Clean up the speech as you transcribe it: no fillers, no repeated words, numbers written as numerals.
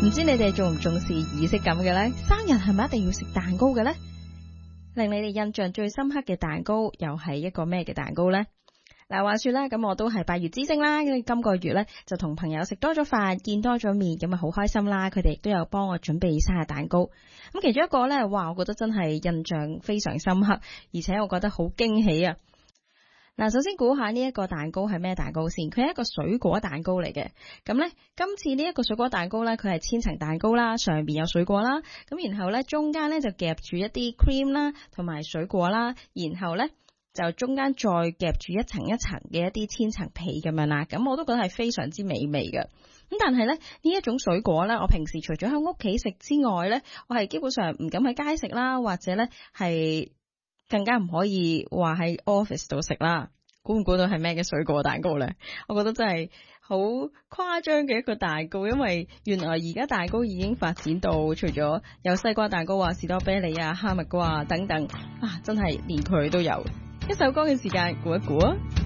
唔知你哋重唔重視儀式感嘅呢？生日係咪一定要食蛋糕嘅呢？令你哋印象最深刻嘅蛋糕又係一個咩嘅蛋糕呢？嗱，話說啦，咁我都係8月之星啦，跟住今個月咧就同朋友食多咗飯，見多咗面，咁啊好開心啦！佢哋亦都有幫我準備生日蛋糕。咁其中一個咧，哇，我覺得真係印象非常深刻，而且我覺得好驚喜啊！嗱，首先估下呢一個蛋糕係咩蛋糕先？佢係一個水果蛋糕嚟嘅。咁咧，今次呢一個水果蛋糕咧，佢係千層蛋糕啦，上邊有水果啦，咁然後咧中間咧就夾住一啲 cream 啦，同埋水果啦，然後咧就中間再夾住一層一層嘅一啲千層皮咁樣啦。咁我都覺得係非常之美味嘅。咁但係咧呢一種水果咧，我平時除咗喺屋企食之外咧，我係基本上唔敢喺街食啦，或者咧係更加唔可以話喺 office 度食啦。估唔估到係咩嘅水果蛋糕咧？我覺得真係好誇張嘅一個蛋糕，因為原來而家蛋糕已經發展到除咗有西瓜蛋糕啊、士多啤梨啊、哈密瓜啊等等啊，真係連佢都有。一首歌嘅時間，估一估啊！